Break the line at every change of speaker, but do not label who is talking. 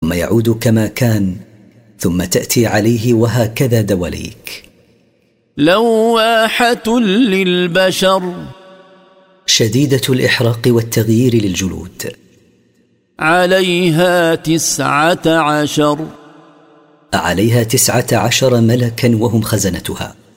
ثم يعود كما كان، ثم تأتي عليه وهكذا دواليك.
لواحة للبشر
شديدة الإحراق والتغيير للجلود.
عليها 19
عليها 19 ملكا وهم خزنتها.